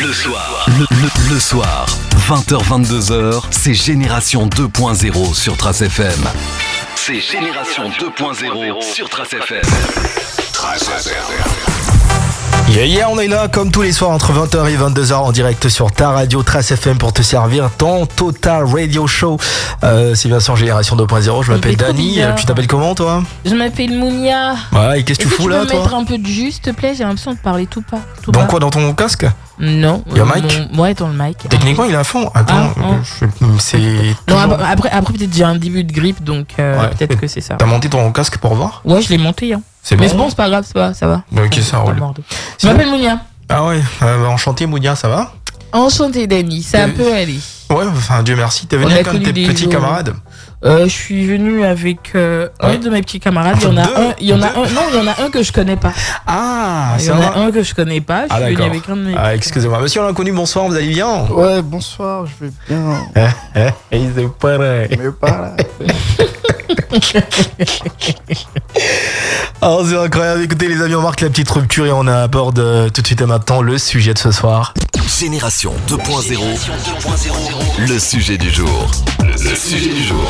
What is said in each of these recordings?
Le soir, le soir, 20h-22h, c'est Génération 2.0 sur Trace FM. C'est Génération 2.0 sur Trace FM. Trace FM. Yeah, on est là comme tous les soirs entre 20h et 22h en direct sur ta radio Trace FM pour te servir ton Total Radio Show. C'est bien sûr Génération 2.0, je m'appelle Dani. Tu t'appelles comment toi? Je m'appelle Mounia. Ouais, et qu'est-ce que tu fous là toi? Tu peux mettre un peu de jus s'il te plaît, j'ai l'impression de parler tout bas. Dans quoi, dans ton casque? Non. Il y a un mic? Ouais, dans le mic. Techniquement il est à fond. Attends, c'est... Non, après peut-être j'ai un début de grippe donc ouais. Peut-être que c'est ça. T'as monté ton casque pour voir? Ouais, je l'ai monté hein. Mais c'est bon, c'est pas grave, ça va. Ok, ça roule. Je m'appelle Mounia. Ah ouais, enchanté Mounia, ça va? Enchanté Dani, ça peut aller. Ouais, enfin Dieu merci. T'es venu avec un de tes petits camarades? Je suis venu avec un de mes petits camarades. Il y en a un que je connais pas. Ah, il y en a un que je connais pas. Je suis venu avec un de mes. Ah, excusez-moi, monsieur l'inconnu, bonsoir, vous allez bien? Ouais, bonsoir, je vais bien. Il se paraît. Mais pas là. Oh, c'est incroyable. Écoutez les amis, on marque la petite rupture et on aborde tout de suite et maintenant le sujet de ce soir. Génération 2.0, le sujet du jour. Le sujet du jour.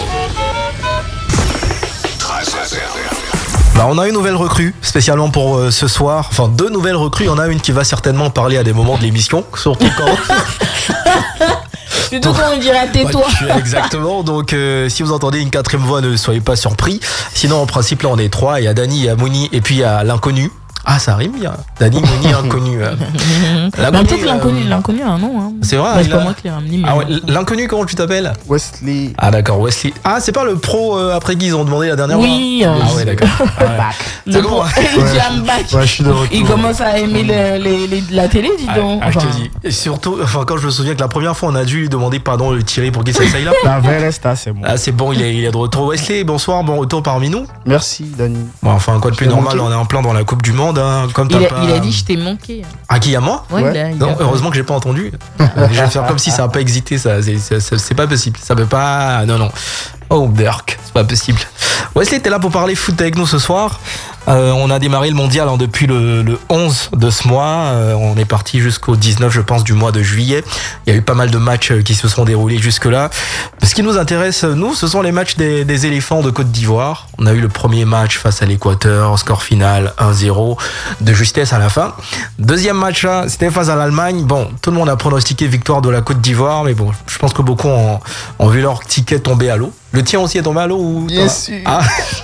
Bah, on a une nouvelle recrue, spécialement pour ce soir. Enfin, deux nouvelles recrues. Il y en a une qui va certainement parler à des moments de l'émission, surtout quand... Plutôt qu'on me dira tais-toi. Exactement, donc si vous entendez une quatrième voix, ne soyez pas surpris. Sinon, en principe, là, on est trois. Il y a Dani, il y a Mouni et puis il y a l'inconnu. Ah, ça rime bien. Dani, Mouni, inconnu. Peut-être l'inconnu a un nom. Hein. C'est vrai. C'est pas moi qui l'ai ramené. Ah ouais, l'inconnu, comment tu t'appelles? Wesley. Ah d'accord, Wesley. Ah, c'est pas le pro après qui ils ont demandé la dernière fois? Oui. Ah ouais, d'accord. C'est bon. I'm back. Ouais, je suis de retour. Il commence à aimer la télé, dis donc. Je te dis. Et surtout, quand je me souviens que la première fois, on a dû lui demander pardon, le Thierry pour qu'il s'essaye là. La vraie resta, c'est bon. Ah, c'est bon, il est de retour. Wesley, bonsoir, bon retour parmi nous. Merci, Dani. Bon, enfin, quoi de plus normal, on est en plein dans la Coupe du Monde. Hein, comme il a dit je t'ai manqué. Ah, qui, à moi? Ouais. Non, heureusement que j'ai pas entendu. Je vais faire comme si ça a pas existé, ça. C'est pas possible. Ça peut pas. Non. Oh, Dirk, c'est pas possible. Wesley, t'es là pour parler foot avec nous ce soir. On a démarré le mondial depuis le 11 de ce mois. On est parti jusqu'au 19, je pense, du mois de juillet. Il y a eu pas mal de matchs qui se sont déroulés jusque-là. Ce qui nous intéresse, nous, ce sont les matchs des éléphants de Côte d'Ivoire. On a eu le premier match face à l'Équateur, score final 1-0, de justesse à la fin. Deuxième match, là, c'était face à l'Allemagne. Bon, tout le monde a pronostiqué victoire de la Côte d'Ivoire, mais bon, je pense que beaucoup ont vu leur ticket tomber à l'eau. Le tien aussi est tombé à l'eau ou Bien sûr. Ah.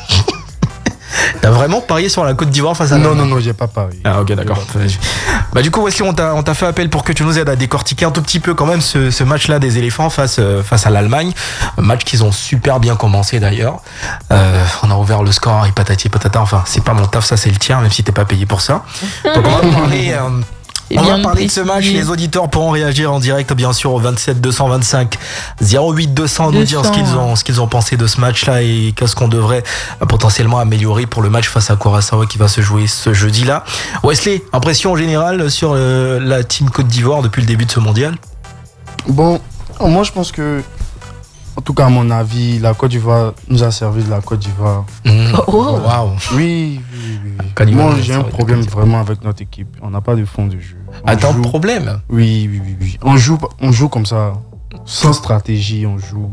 T'as vraiment parié sur la Côte d'Ivoire face à l'Allemagne? Non, j'ai pas parié. Ah ok, d'accord. Bah du coup, Wesley, on t'a fait appel pour que tu nous aides à décortiquer un tout petit peu quand même ce match-là des éléphants face à l'Allemagne. Un match qu'ils ont super bien commencé d'ailleurs. On a ouvert le score et patati patata. Enfin, c'est pas mon taf, ça c'est le tien, même si t'es pas payé pour ça. Donc on va parler... On va parler de ce match, les auditeurs pourront réagir en direct bien sûr au 27 225 08 200 nous dire ce qu'ils ont pensé de ce match-là et qu'est-ce qu'on devrait potentiellement améliorer pour le match face à Curaçao qui va se jouer ce jeudi-là. Wesley, impression générale sur la team Côte d'Ivoire depuis le début de ce mondial? Bon, moi je pense que, en tout cas à mon avis, la Côte d'Ivoire nous a servi de la Côte d'Ivoire. Waouh. Oui. Moi j'ai un problème vraiment avec notre équipe. On n'a pas de fond de jeu. Attends, problème? Oui. On joue comme ça, sans stratégie, on joue.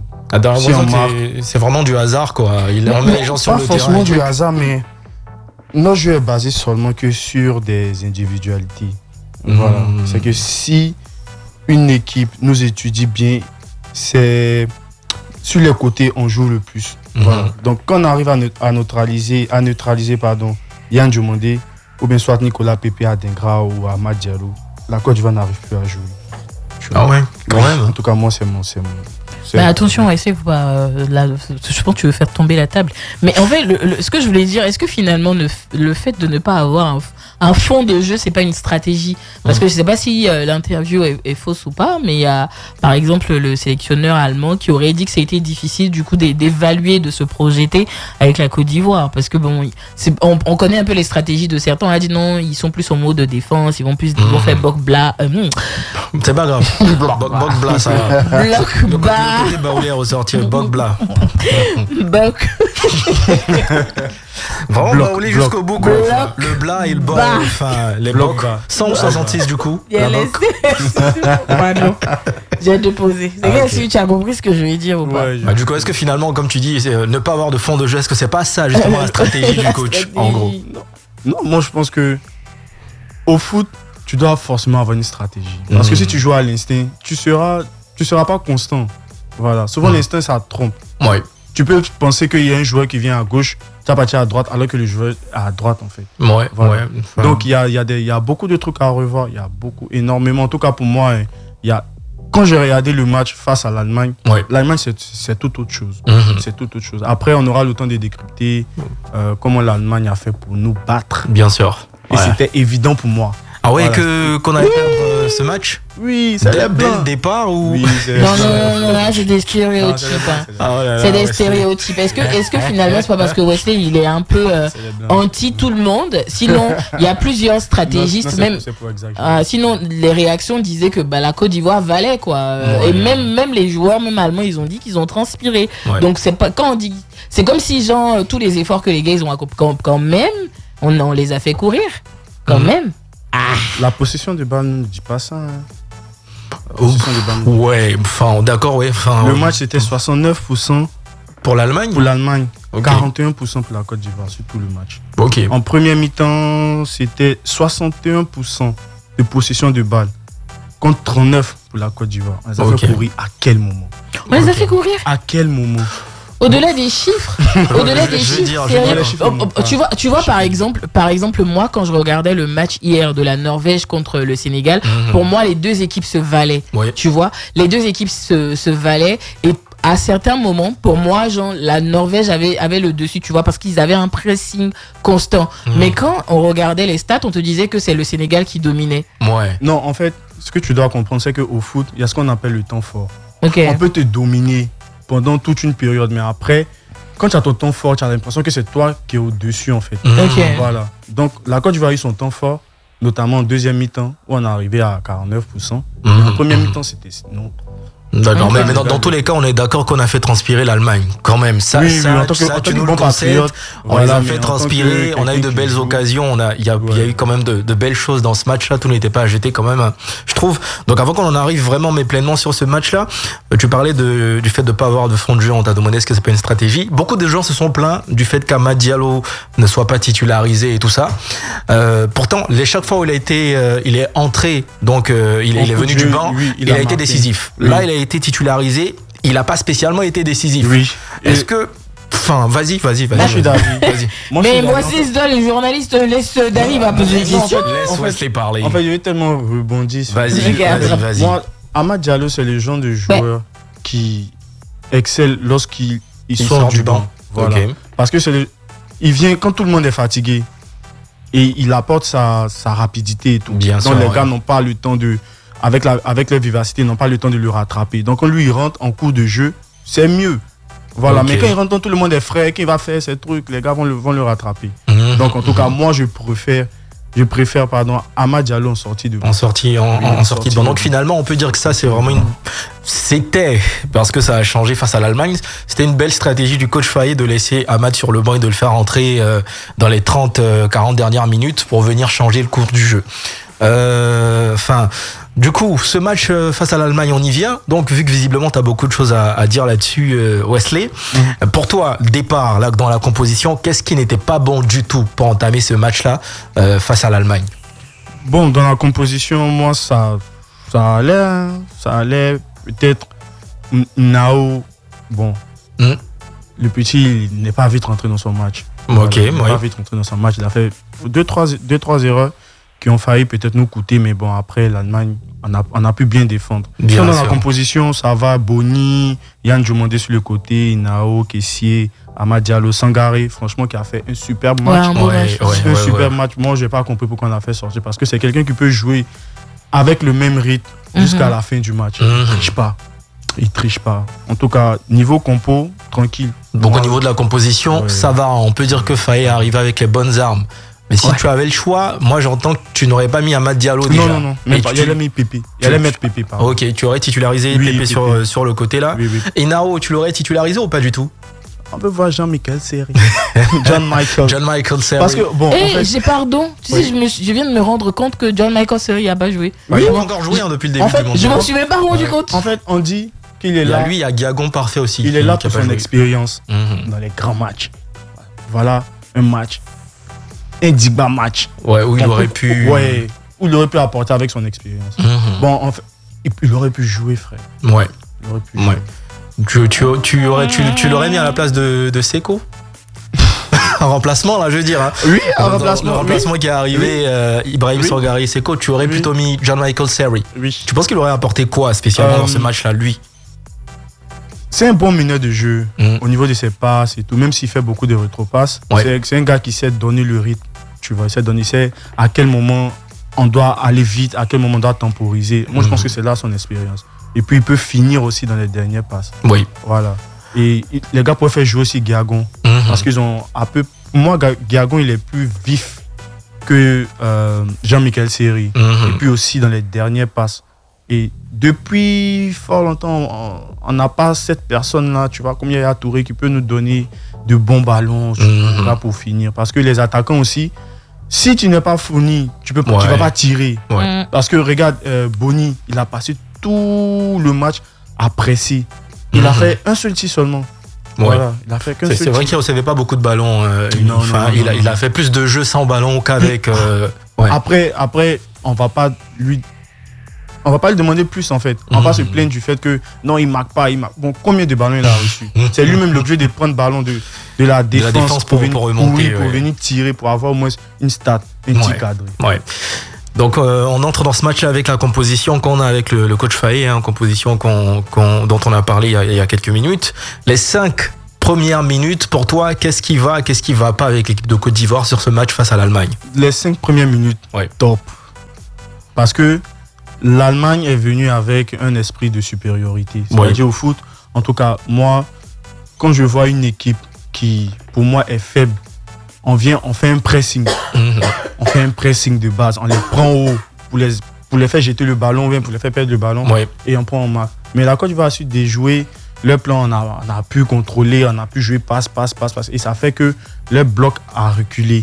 C'est vraiment du hasard quoi. Il remet les gens sur le terrain. Pas forcément du hasard, mais notre jeu est basé seulement que sur des individualités. Voilà. C'est que si une équipe nous étudie bien, c'est sur les côtés on joue le plus. Voilà. Donc quand on arrive à neutraliser Yann Diomandé ou bien soit Nicolas Pepe Adingra ou Ahmad Diallo, la Côte d'Ivoire n'arrive plus à jouer. Ah ouais, quand même. En tout cas, moi, c'est mon. Mais attention, essaye, je pense que tu veux faire tomber la table. Mais en fait, ce que je voulais dire, est-ce que finalement, le fait de ne pas avoir un fond de jeu, c'est pas une stratégie? Parce que je sais pas si l'interview est fausse ou pas, mais il y a, par exemple, le sélectionneur allemand qui aurait dit que ça a été difficile, du coup, d'évaluer, de se projeter avec la Côte d'Ivoire. Parce que bon, on connaît un peu les stratégies de certains. On a dit non, ils sont plus en mode de défense, ils vont faire Bokbla. C'est pas grave. Bokbla, ça va. Bokbla. Baoulé à ressortir, Bokbla. Bok. Vraiment, on va rouler jusqu'au bout, quoi. Bloc. Le blas et le bas, Bas. enfin, les Bloc blocs. bas. 166 du coup. Il y a la laissé. bloc. Pardon. J'ai déposé. C'est Ah, ok. si tu as compris ce que je vais dire ou pas? Ouais, Bah, du coup, est-ce que finalement, comme tu dis, c'est, ne pas avoir de fond de jeu, est-ce que c'est pas ça justement la stratégie du coach, en gros? Non, moi je pense que au foot, tu dois forcément avoir une stratégie. Parce que si tu joues à l'instinct, tu seras pas constant. Voilà. Souvent l'instinct ça te trompe. Ouais. Tu peux penser qu'il y a un joueur qui vient à gauche, tu vas partir à droite, alors que le joueur est à droite en fait. Ouais, Voilà. ouais. Enfin, Donc il y a beaucoup de trucs à revoir. Il y a énormément. En tout cas pour moi, quand j'ai regardé le match face à l'Allemagne, ouais. l'Allemagne c'est tout autre chose. Mhm. C'est tout autre chose. Après, on aura le temps de décrypter comment l'Allemagne a fait pour nous battre. Bien sûr. Et Ouais. c'était évident pour moi. Ah ouais, Voilà. qu'on allait perdre ce match Oui, dès le départ ou Oui, c'est Non, là, c'est des stéréotypes. hein. Ah, oh là là, C'est des Wesley. stéréotypes. Est-ce que finalement, c'est pas parce que Wesley, il est un peu anti tout le monde? Sinon, il y a plusieurs stratégistes, même. C'est pour exagérer. Sinon, les réactions disaient que la Côte d'Ivoire valait, quoi. Ouais. Et même les joueurs, même allemands, ils ont dit qu'ils ont transpiré. Ouais. Donc, c'est pas, quand on dit. C'est comme si, genre, tous les efforts que les gars, ils ont accomplis, quand même, on les a fait courir. Quand même. La possession de balle ne dit pas ça. Hein. La Ouf. possession de balle. Ouais, enfin, d'accord, ouais. Enfin, Le match c'était 69% pour l'Allemagne. pour l'Allemagne, Ok. 41% pour la Côte d'Ivoire sur tout le match. Ok. En première mi-temps, c'était 61% de possession de balle contre 39% pour la Côte d'Ivoire. On les a Ok. fait courir à quel moment? On les a fait courir. À quel moment? Au-delà des chiffres, au-delà des Je veux dire, chiffres, sérieux. les chiffres, Oh, non, oh, pas. tu vois par exemple moi quand je regardais le match hier de la Norvège contre le Sénégal, pour moi les deux équipes se valaient. Ouais. Tu vois, les deux équipes se valaient et à certains moments, pour moi, genre, la Norvège avait le dessus, tu vois, parce qu'ils avaient un pressing constant. Mais quand on regardait les stats, on te disait que c'est le Sénégal qui dominait. Ouais. Non, en fait, ce que tu dois comprendre, c'est qu'au foot, il y a ce qu'on appelle le temps fort. Ok. On peut te dominer pendant toute une période, mais après, quand tu as ton temps fort, tu as l'impression que c'est toi qui es au-dessus, en fait. Ok. Voilà. Donc, la Côte d'Ivoire a eu son temps fort, notamment en deuxième mi-temps, où on est arrivé à 49%. En première mi-temps, c'était non. D'accord, Ok. mais dans tous les cas, on est d'accord qu'on a fait transpirer l'Allemagne. Quand même, ça, Oui, ça, oui, en tant que- ça, en tant tu que nous bon le concèdes. patriote, On voilà, les a mais fait en tant que transpirer, on a eu de quelqu'un qui belles joue. occasions, il y a eu quand même de belles choses dans ce match-là, tout n'était pas à jeter quand même, je trouve. Donc avant qu'on en arrive vraiment mais pleinement sur ce match-là, tu parlais du fait de ne pas avoir de fond de jeu, on t'a demandé est-ce que c'est pas une stratégie. Beaucoup de gens se sont plaints du fait qu'Amad Diallo ne soit pas titularisé et tout ça. Pourtant, chaque fois où il est entré, donc il est Beaucoup venu de du jeux, banc, oui, il a été marqué. décisif. Oui. Là, il a été titularisé. Il n'a pas spécialement été décisif. Oui. Est-ce que. Enfin, vas-y. Moi, je suis d'accord. Vas-y. Moi, je Mais suis moi, d'accord. c'est ça, le journaliste laisse Dani va poser des Non, en questions. fait, Laisse Wesley parler. En fait, je vais tellement rebondir sur Vas-y. Moi, Amad Diallo, c'est le genre de joueur qui excelle lorsqu'il sort du banc. Voilà. Ok. Parce que il vient quand tout le monde est fatigué et il apporte sa rapidité et tout. Bien Donc sûr, les ouais. gars n'ont pas le temps avec leur vivacité, n'ont pas le temps de le rattraper. Donc quand lui il rentre en cours de jeu, c'est mieux. Voilà, Ok. mais quand il rentre, tout le monde est frais, qu'il va faire ses trucs, les gars vont le rattraper. Mhm. Donc en tout cas, moi je préfère Amad Diallo en sortie de banc. En sortie de banc. Donc finalement, on peut dire que ça, c'est vraiment c'était, parce que ça a changé face à l'Allemagne, c'était une belle stratégie du coach Fayet de laisser Amad sur le banc et de le faire entrer dans les 30-40 dernières minutes pour venir changer le cours du jeu. Du coup, ce match face à l'Allemagne, on y vient. Donc, vu que visiblement, tu as beaucoup de choses à dire là-dessus, Wesley, pour toi, départ, là, dans la composition, qu'est-ce qui n'était pas bon du tout pour entamer ce match-là face à l'Allemagne? Bon, dans la composition, moi, ça allait. Hein. Ça allait. Peut-être Nao. Bon. Mm. Le petit, il n'est pas vite rentré dans son match. Ok, il n'est ouais. pas vite rentré dans son match. Il a fait deux, trois erreurs qui ont failli peut-être nous coûter. Mais bon, après, l'Allemagne, on a pu bien défendre. Bien Dans sûr. la composition, ça va. Boni, Yann Djomandé sur le côté, Nao, Kessier, Amad Diallo, Sangaré. Franchement, qui a fait un superbe match. un beau match. C'est un super match. Moi, j'ai pas compris pourquoi on a fait sortir. Parce que c'est quelqu'un qui peut jouer avec le même rythme jusqu'à la fin du match. Mhm. Il triche pas. En tout cas, niveau compo, tranquille. Donc Moi, au niveau de la composition, Ouais. ça va. On peut dire que Fayet est arrivé avec les bonnes armes. Mais si Ouais. tu avais le choix, moi j'entends que tu n'aurais pas mis Amad Diallo déjà. non. Et Même pas. Il allait mettre Pépé. Il allait mettre Pépé, pardon. Ok, tu aurais titularisé Oui, Pépé Pépé. sur le côté là. Oui. Et Nao, tu l'aurais titularisé ou pas du tout? on veut voir Jean-Michel Seri. John Michael Seri. Parce que, bon, Et en fait, j'ai pardon, tu sais, je viens de me rendre compte que John Michael Seri n'a pas joué. Il a encore joué depuis le début En fait, du mondial. Je m'en suis même pas rendu compte. en fait, on dit qu'il est Il y a là. lui, il y a Guillagon parfait aussi. Il est là qui a pour pas son joué. expérience Mhm. dans les grands matchs. Voilà un match. Un Digba match. Ouais, où il aurait pu. Ouais, où il aurait pu apporter avec son expérience. Mhm. Bon, en fait, il aurait pu jouer, frère. Ouais. Il aurait pu Ouais. Tu l'aurais mis à la place de Seko. Un remplacement, là, je veux dire. Hein. Oui, un Dans remplacement. Le remplacement qui est arrivé, Ibrahim Oui. Sangare Seko, tu aurais Oui. plutôt mis John Michael Seri. Oui. Tu penses qu'il aurait apporté quoi spécialement dans ce match-là, lui? C'est un bon meneur de jeu Mhm. au niveau de ses passes et tout, même s'il fait beaucoup de rétropasses. Ouais. C'est un gars qui sait donner le rythme. Tu vois, il sait à quel moment on doit aller vite, à quel moment on doit temporiser. Moi, je pense que c'est là son expérience. Et puis, il peut finir aussi dans les dernières passes. Oui. Voilà. Et les gars pourraient faire jouer aussi Guillagon. Mhm. Parce qu'ils ont un peu. Moi, Guillagon, il est plus vif que Jean-Michel Seri. Mhm. Et puis aussi dans les dernières passes. Et depuis fort longtemps, on n'a pas cette personne-là, tu vois, comme Yaya Touré, qui peut nous donner de bons ballons là, pour finir. Parce que les attaquants aussi, si tu n'es pas fourni, tu ne vas pas tirer. Ouais. Parce que regarde, Boni, il a passé tout le match à presser. Il a fait un seul tir seulement. Ouais. Voilà, il a fait qu'un seul C'est vrai tir. qu'il ne recevait pas beaucoup de ballons. Non, Il a fait plus de jeux sans ballon qu'avec. Ouais. Après, on va pas lui demander plus en fait. On va pas se plaindre du fait que non, il marque pas. Bon, combien de ballons il a reçu? C'est lui-même l'objet de prendre ballon de la défense pour remonter. pour venir tirer, pour avoir au moins une stat, un tir cadré. Ouais. Donc on entre dans ce match avec la composition qu'on a avec le coach Faye, hein, composition dont on a parlé il y a quelques minutes. Les 5 premières minutes, pour toi, qu'est-ce qui va pas avec l'équipe de Côte d'Ivoire sur ce match face à l'Allemagne? Les 5 premières minutes, top. Parce que l'Allemagne est venue avec un esprit de supériorité. C'est-à-dire au foot, en tout cas, moi, quand je vois une équipe qui, pour moi, est faible, on fait un pressing. On fait un pressing de base. On les prend haut pour les faire jeter le ballon, pour les faire perdre le ballon. Et on prend en marque. Mais la Côte d'Ivoire a su déjouer le plan. On a pu contrôler, on a pu jouer passe. Et ça fait que le bloc a reculé.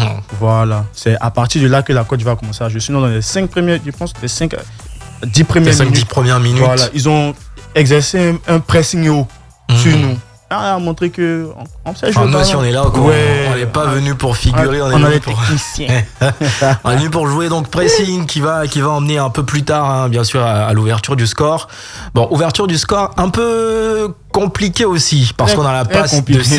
Voilà. C'est à partir de là que la Côte d'Ivoire a commencé à jouer. Sinon, dans les 5 premières, je pense que les 10 premières minutes. Voilà, ils ont exercé un pressing haut sur nous. On a montré que on sait jouer. Nous, si on est là, on n'est pas venu pour figurer, on est venu pour jouer. Donc pressing qui va emmener un peu plus tard, hein, bien sûr, à l'ouverture du score. Bon, ouverture du score un peu compliqué aussi parce qu'on a la passe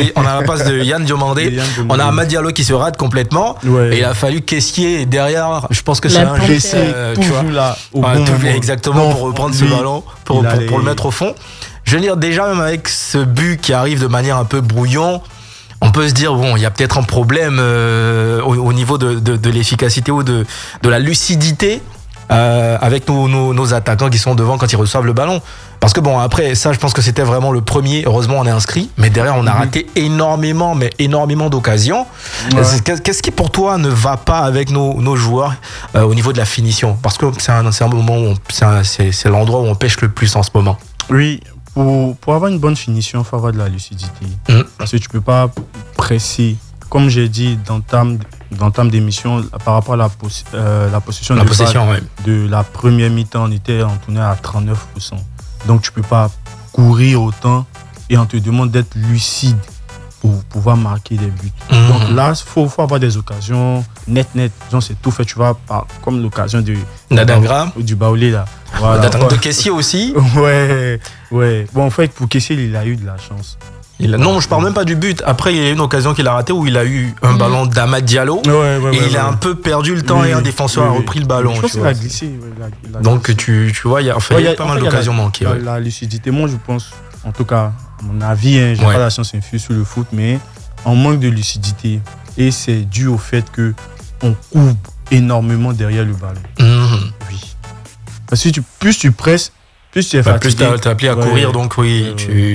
de Yann Diomandé. On a Amad Diallo qui se rate complètement et il a fallu Kessié derrière. Je pense que c'est un geste, tu vois, là, au bon moment. Exactement, pour reprendre ce ballon, pour le mettre au fond. Je veux dire, déjà, même avec ce but qui arrive de manière un peu brouillon, on peut se dire, bon, il y a peut-être un problème au niveau de l'efficacité ou de la lucidité avec nos attaquants qui sont devant quand ils reçoivent le ballon. Parce que bon, après, ça, je pense que c'était vraiment le premier. Heureusement, on est inscrit. Mais derrière, on a raté énormément d'occasions. Qu'est-ce qui, pour toi, ne va pas avec nos joueurs au niveau de la finition? Parce que c'est un moment où c'est l'endroit où on pêche le plus en ce moment. Oui. Pour avoir une bonne finition, il faut avoir de la lucidité. Parce que tu ne peux pas presser. Comme j'ai dit d'entame d'émission, par rapport à la possession de la première mi-temps, on était en tournée à 39%. Donc tu ne peux pas courir autant et on te demande d'être lucide pour pouvoir marquer des buts. Donc là, il faut avoir des occasions net. Donc c'est tout fait, tu vois, comme l'occasion de Nadangra, du Baoulé là. Voilà. De Kessié aussi. Ouais. Bon, en fait, pour Kessié, il a eu de la chance. Non, je parle même pas du but. Après, il y a eu une occasion qu'il a ratée où il a eu un ballon d'Amad Diallo. Et il a un peu perdu le temps et un défenseur a repris le ballon. Je pense qu'il a glissé. Donc, tu vois, il y a pas mal d'occasions manquées. La lucidité, moi, je pense, en tout cas, à mon avis, j'ai pas la science infuse sur le foot, mais on manque de lucidité. Et c'est dû au fait qu'on court énormément derrière le ballon. Oui. Parce que plus tu presses, plus tu es fatigué. Plus t'es appelé à courir, donc oui,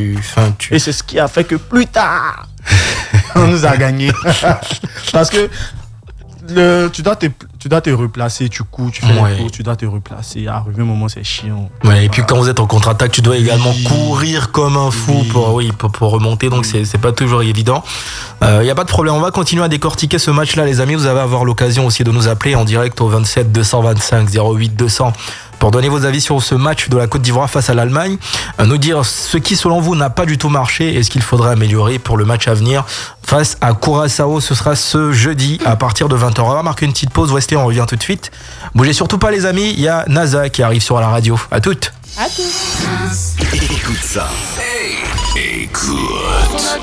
Et c'est ce qui a fait que plus tard, on nous a gagné. Parce que tu tu dois te replacer, tu cours, tu fais un tour, tu dois te replacer. Arrivé un moment, c'est chiant. Ouais, et puis quand vous êtes en contre-attaque, tu dois également courir comme un fou pour remonter, donc c'est pas toujours évident. Y a pas de problème, on va continuer à décortiquer ce match-là, les amis. Vous allez avoir l'occasion aussi de nous appeler en direct au 27 225 08 200 pour donner vos avis sur ce match de la Côte d'Ivoire face à l'Allemagne, nous dire ce qui selon vous n'a pas du tout marché et ce qu'il faudrait améliorer pour le match à venir face à Curaçao. Ce sera ce jeudi à partir de 20h. On va marquer une petite pause, Wesley, on revient tout de suite. Bougez surtout pas les amis, il y a NASA qui arrive sur la radio. À toutes. À tous. Écoute ça. Hey, écoute.